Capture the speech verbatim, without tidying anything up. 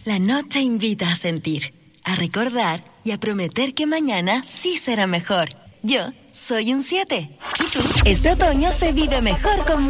La noche invita a sentir, a recordar y a prometer que mañana sí será mejor. Yo soy un siete. ¿Y tú? Este otoño se vive mejor con